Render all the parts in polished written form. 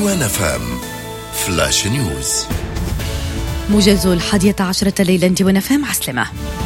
ديوان فام فلاش نيوز. موجز 11 ليلا ديوان فام عسلمة.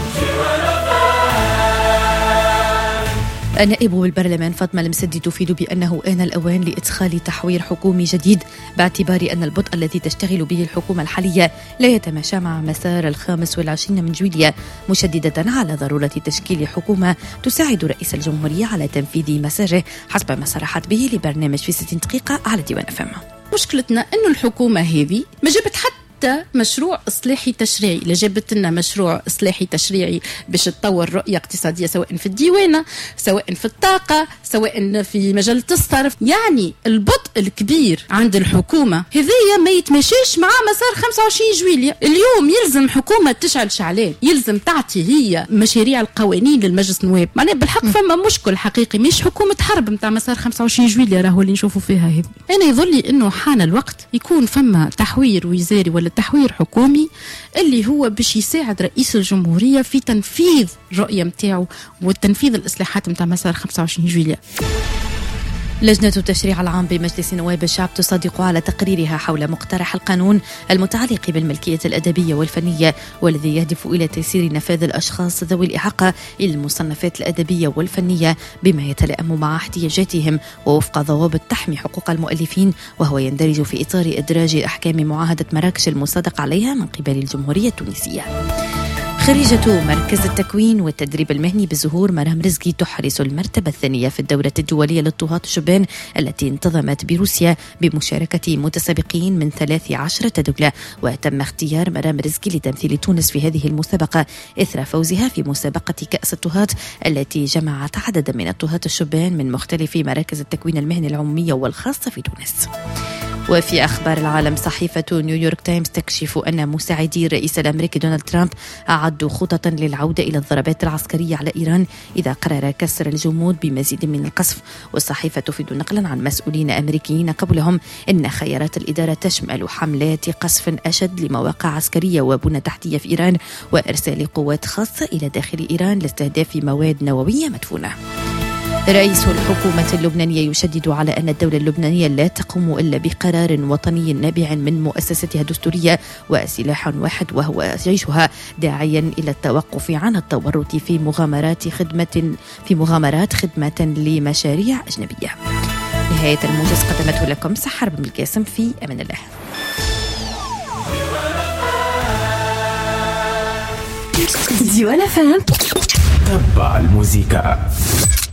النائب بالبرلمان فاطمة المسدي تفيد بأنه آن الأوان لإدخال تحوير حكومي جديد باعتبار أن البطء الذي تشتغل به الحكومة الحالية لا يتماشى مع مسار 25 من جويلية، مشددة على ضرورة تشكيل حكومة تساعد رئيس الجمهورية على تنفيذ مساره حسب ما صرحت به لبرنامج في 60 دقيقة على ديوان فم. مشكلتنا أنه الحكومة هذه ما جابت حتى مشروع إصلاحي تشريعي، لجابت لنا مشروع إصلاحي تشريعي باش تطور رؤية اقتصادية سواء في الديوانة سواء في الطاقة سواء في مجال الصرف. يعني البطء الكبير عند الحكومة هذية ما يتماشيش مع مسار 25 جويلية. اليوم يلزم حكومة تشعل شعلان، يلزم تعطي هي مشاريع القوانين للمجلس النواب. معناه بالحق فما مشكل حقيقي، مش حكومة حرب متاع مسار 25 جويلية راهو اللي نشوفوا فيها هذه. أنا يظل لي إنه حان الوقت يكون فما تحوير وزاري ولا تحوير حكومي اللي هو باش يساعد رئيس الجمهورية في تنفيذ الرؤية متاعه وتنفيذ الإصلاحات متاع مسار 25 جويلية. لجنة التشريع العام بمجلس نواب الشعب تصادق على تقريرها حول مقترح القانون المتعلق بالملكية الأدبية والفنية، والذي يهدف إلى تيسير نفاذ الأشخاص ذوي الإعاقة إلى المصنفات الأدبية والفنية بما يتلائم مع احتياجاتهم ووفق ضوابط تحمي حقوق المؤلفين، وهو يندرج في إطار إدراج أحكام معاهدة مراكش المصادق عليها من قبل الجمهورية التونسية. خريجة مركز التكوين والتدريب المهني بالزهور مرام رزقي تحرز المرتبة الثانية في الدورة الدولية للطهاة الشبان التي انتظمت بروسيا بمشاركة متسابقين من 13 دولة، وتم اختيار مرام رزقي لتمثيل تونس في هذه المسابقة إثر فوزها في مسابقة كأس الطهاة التي جمعت عددا من الطهاة الشبان من مختلف مراكز التكوين المهني العمومية والخاصة في تونس. وفي أخبار العالم، صحيفة نيويورك تايمز تكشف أن مساعدي الرئيس الأمريكي دونالد ترامب أعدوا خططا للعودة إلى الضربات العسكرية على إيران إذا قرر كسر الجمود بمزيد من القصف. والصحيفة تفيد نقلا عن مسؤولين أمريكيين قبلهم أن خيارات الإدارة تشمل حملات قصف أشد لمواقع عسكرية وبنى تحتية في إيران وإرسال قوات خاصة إلى داخل إيران لاستهداف مواد نووية مدفونة. رئيس الحكومة اللبنانية يشدد على أن الدولة اللبنانية لا تقوم إلا بقرار وطني نابع من مؤسستها الدستورية وسلاح واحد وهو جيشها، داعيا إلى التوقف عن التورط في مغامرات خدمة لمشاريع أجنبية. نهاية الموجز قدمته لكم سحر بن القاسم، في أمان الله. ديوان فام تبع الموسيقى.